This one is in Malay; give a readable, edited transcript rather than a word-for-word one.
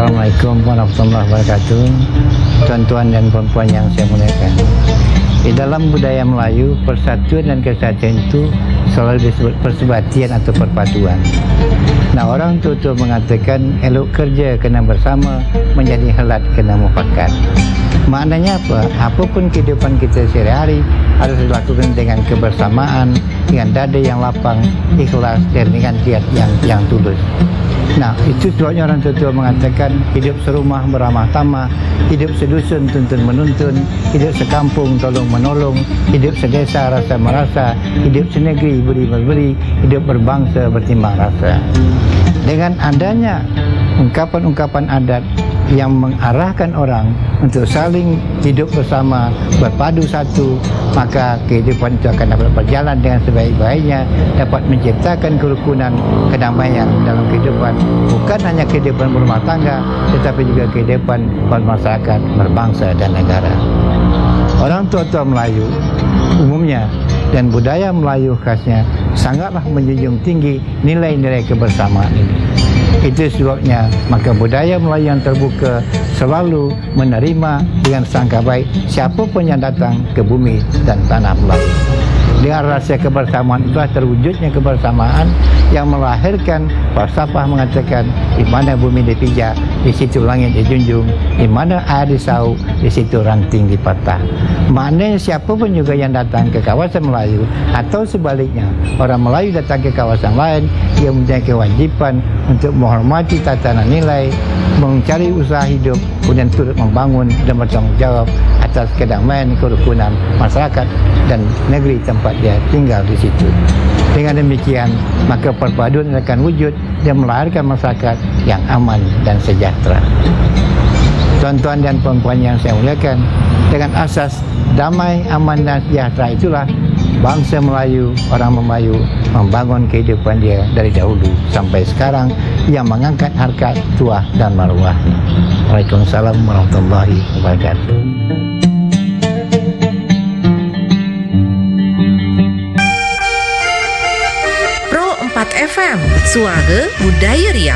Assalamualaikum warahmatullahi wabarakatuh. Tuan-tuan dan puan-puan yang saya muliakan, di dalam budaya Melayu, persatuan dan kesatuan itu selalu disebut persebatian atau perpaduan. Nah, orang tua mengatakan elok kerja kena bersama, menjadi helat kena mufakat. Maknanya apa? Apapun kehidupan kita sehari-hari harus dilakukan dengan kebersamaan, dengan dada yang lapang, ikhlas, dan dengan niat yang tulus. Nah, itu sebabnya orang tua mengatakan hidup serumah beramah tamah, hidup sedusun tuntun menuntun, hidup sekampung tolong menolong, hidup sedesa rasa merasa, hidup senegeri beri memberi, hidup berbangsa bertimbang rasa. Dengan adanya ungkapan-ungkapan adat yang mengarahkan orang untuk saling hidup bersama, berpadu satu, maka kehidupan itu akan dapat berjalan dengan sebaik-baiknya, dapat menciptakan kerukunan, kedamaian dalam kehidupan, bukan hanya kehidupan berumah tangga, tetapi juga kehidupan bermasyarakat, berbangsa dan negara. Orang tua-tua Melayu umumnya dan budaya Melayu khasnya sangatlah menjunjung tinggi nilai-nilai kebersamaan ini. Itu sebabnya maka budaya Melayu yang terbuka selalu menerima dengan sangka baik siapapun yang datang ke bumi dan tanah Melayu. Dengan rasa kebersamaan itulah terwujudnya kebersamaan yang melahirkan falsafah mengatakan di mana bumi dipijak, di situ langit dijunjung, di mana air disau, di situ ranting dipatah. Maknanya siapapun juga yang datang ke kawasan Melayu atau sebaliknya orang Melayu datang ke kawasan lain, dia mempunyai kewajiban untuk menghormati tatanan nilai, mencari usaha hidup, kemudian turut membangun dan bertanggung jawab atas kedamaian kerukunan masyarakat dan negeri tempat dia tinggal di situ. Dengan demikian, maka perpaduan akan wujud dan melahirkan masyarakat yang aman dan sejahtera. Tuan-tuan dan puan-puan yang saya muliakan, dengan asas damai, aman dan sejahtera itulah bangsa Melayu, orang Melayu membangun kehidupan dia dari dahulu sampai sekarang yang mengangkat harkat tuah dan maruah. Waalaikumsalam warahmatullahi wabarakatuh. Pro 4 FM, Suara Budaya Riau.